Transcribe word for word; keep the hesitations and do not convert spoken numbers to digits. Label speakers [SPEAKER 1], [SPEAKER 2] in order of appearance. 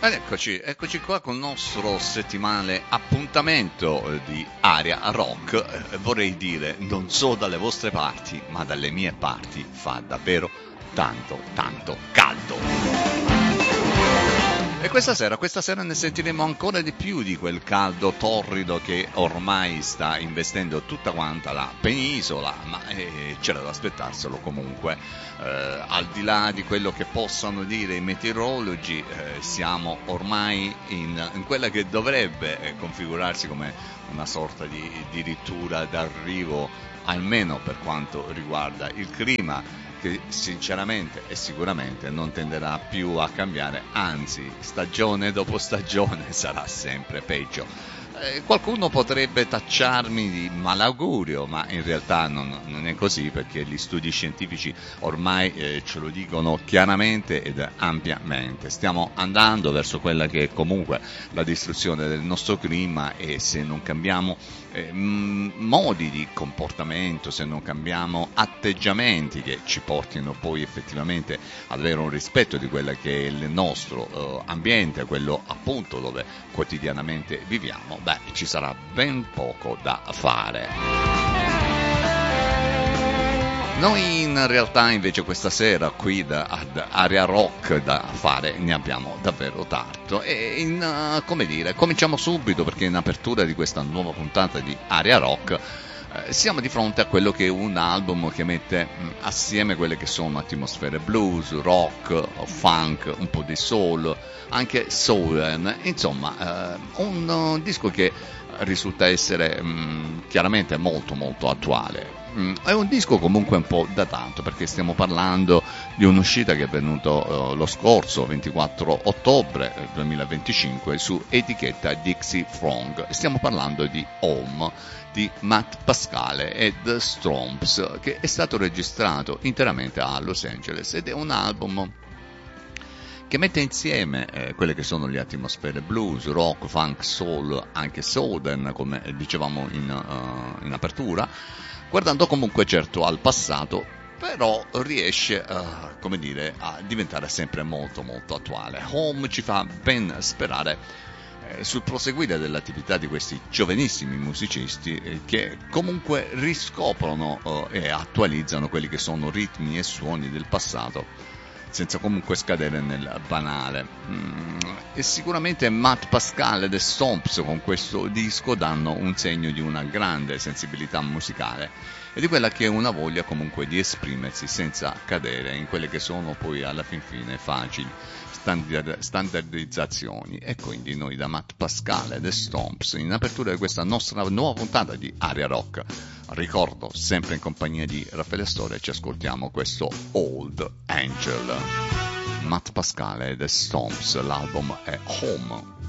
[SPEAKER 1] Ed eccoci, eccoci qua con il nostro settimanale appuntamento di Aria Rock. Eh, vorrei dire, non so dalle vostre parti, ma dalle mie parti fa davvero tanto, tanto caldo. E questa sera, questa sera ne sentiremo ancora di più di quel caldo torrido che ormai sta investendo tutta quanta la penisola, ma eh, c'era da aspettarselo comunque. Eh, al di là di quello che possano dire i meteorologi, eh, siamo ormai in, in quella che dovrebbe eh, configurarsi come una sorta di dirittura d'arrivo, almeno per quanto riguarda il clima, che sinceramente e sicuramente non tenderà più a cambiare, anzi stagione dopo stagione sarà sempre peggio. Eh, qualcuno potrebbe tacciarmi di malaugurio, ma in realtà non, non è così, perché gli studi scientifici ormai eh, ce lo dicono chiaramente ed ampiamente. Stiamo andando verso quella che è comunque la distruzione del nostro clima, e se non cambiamo eh, modi di comportamento, se non cambiamo atteggiamenti che ci portino poi effettivamente ad avere un rispetto di quello che è il nostro eh, ambiente, quello appunto dove quotidianamente viviamo, beh, ci sarà ben poco da fare. Noi in realtà invece questa sera qui da, ad Aria Rock da fare ne abbiamo davvero tanto, e in, uh, come dire, cominciamo subito, perché in apertura di questa nuova puntata di Aria Rock eh, siamo di fronte a quello che è un album che mette mh, assieme quelle che sono atmosfere blues, rock, funk, un po' di soul, anche southern, insomma eh, un, un disco che risulta essere mh, chiaramente molto molto attuale. Mm, è un disco comunque un po' datato, perché stiamo parlando di un'uscita che è avvenuta uh, lo scorso ventiquattro ottobre duemilaventicinque su etichetta Dixie Frog. Stiamo parlando di Home di Matt Pascale e The Stomps, che è stato registrato interamente a Los Angeles, ed è un album che mette insieme eh, quelle che sono le atmosfere blues, rock, funk, soul, anche southern, come dicevamo in, uh, in apertura, guardando comunque certo al passato, però riesce uh, come dire, a diventare sempre molto molto attuale. Home ci fa ben sperare eh, sul proseguire dell'attività di questi giovanissimi musicisti eh, che comunque riscoprono uh, e attualizzano quelli che sono ritmi e suoni del passato, senza comunque scadere nel banale. Mm, e sicuramente Matt Pascale e The Stomps con questo disco danno un segno di una grande sensibilità musicale e di quella che è una voglia comunque di esprimersi senza cadere in quelle che sono poi alla fin fine facili standard, standardizzazioni. E quindi noi da Matt Pascale e The Stomps, in apertura di questa nostra nuova puntata di Aria Rock, ricordo sempre in compagnia di Raffaele Storia, ci ascoltiamo questo Old Angel. Matt Pascale e The Stomps, l'album è Home.